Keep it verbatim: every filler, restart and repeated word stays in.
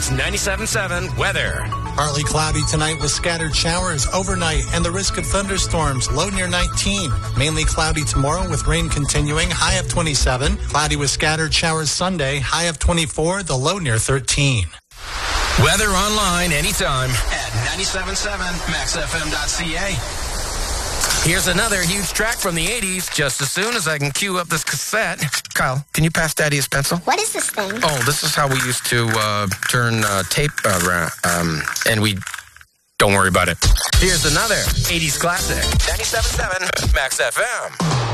It's ninety-seven point seven weather. Partly cloudy tonight with scattered showers overnight and the risk of thunderstorms, low near nineteen. Mainly cloudy tomorrow with rain continuing, high of twenty-seven. Cloudy with scattered showers Sunday, high of twenty-four, the low near thirteen. Weather online anytime at ninety-seven point seven max f m dot c a. Here's another huge track from the eighties just as soon as I can cue up this cassette. Kyle, can you pass Daddy his pencil? What is this thing? Oh, this is how we used to uh, turn uh, tape around, um, and we don't worry about it. Here's another eighties classic, ninety-seven point seven Max F M.